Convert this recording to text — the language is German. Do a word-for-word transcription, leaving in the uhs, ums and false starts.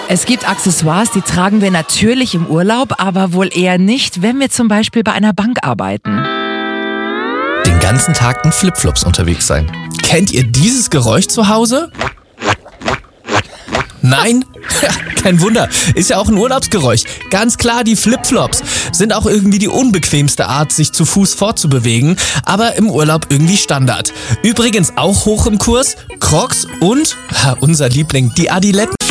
Es gibt Accessoires, die tragen wir natürlich im Urlaub, aber wohl eher nicht, wenn wir zum Beispiel bei einer Bank arbeiten. Den ganzen Tag in Flipflops unterwegs sein. Kennt ihr dieses Geräusch zu Hause? Nein? Kein Wunder, ist ja auch ein Urlaubsgeräusch. Ganz klar, die Flipflops sind auch irgendwie die unbequemste Art, sich zu Fuß fortzubewegen, aber im Urlaub irgendwie Standard. Übrigens auch hoch im Kurs, Crocs und, unser Liebling, die Adiletten.